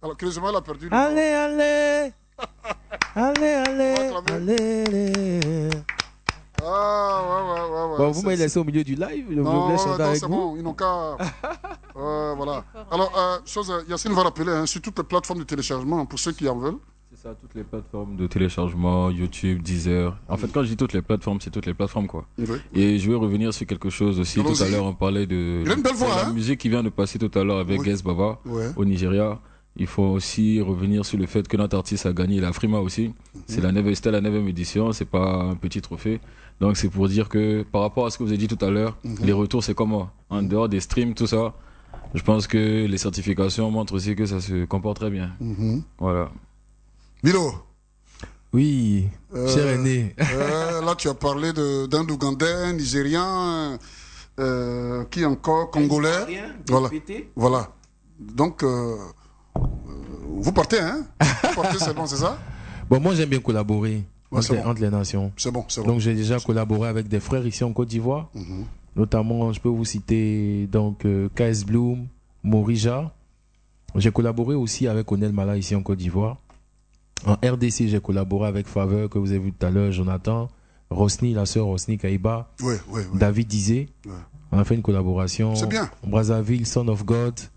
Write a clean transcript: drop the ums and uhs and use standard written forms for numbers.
Alors que Ismaël a perdu. Allez, allez. Allez. Ouais. Bon, vous m'avez laissé au milieu du live. Non, c'est bon, ils n'ont qu'à. Voilà. Alors, Yacine va rappeler sur toutes les plateformes de téléchargement pour ceux qui en veulent. C'est ça, toutes les plateformes de téléchargement, YouTube, Deezer. En fait, quand je dis toutes les plateformes, c'est toutes les plateformes, quoi. Oui. Et je vais revenir sur quelque chose aussi. Tout à l'heure, on parlait de Il a une belle voix, la musique qui vient de passer tout à l'heure avec Guess Baba au Nigeria. Il faut aussi revenir sur le fait que notre artiste a gagné la Frima aussi. C'était la 9e édition, c'est pas un petit trophée. Donc c'est pour dire que par rapport à ce que vous avez dit tout à l'heure, les retours c'est comment en dehors des streams, tout ça. Je pense que les certifications montrent aussi que ça se comporte très bien. Voilà. Milo. Oui, cher aîné. Là, tu as parlé d'un Ougandais, Nigérien, qui encore, Congolais. Voilà. Donc, vous partez, hein? Vous partez, c'est bon, c'est ça? Bon, moi, j'aime bien collaborer entre les nations. C'est bon. Donc, j'ai déjà collaboré avec des frères ici en Côte d'Ivoire. Notamment, je peux vous citer donc KS Bloom, Morija. J'ai collaboré aussi avec Onel Mala ici en Côte d'Ivoire. En RDC, j'ai collaboré avec Faveur, que vous avez vu tout à l'heure, Jonathan, Rosny, la sœur Rosny Kaïba, David Dizé. On a fait une collaboration. C'est bien. Brazzaville, Son of God.